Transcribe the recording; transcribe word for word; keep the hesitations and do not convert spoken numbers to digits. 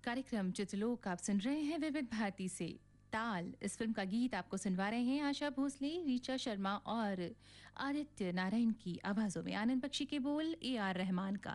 कार्यक्रम चित्रलोक आप सुन रहे हैं विविध भारती से। ताल इस फिल्म का गीत आपको सुनवा रहे हैं आशा भोसले, ऋचा शर्मा और आदित्य नारायण की आवाजों में। आनंद बख्शी के बोल, ए आर रहमान का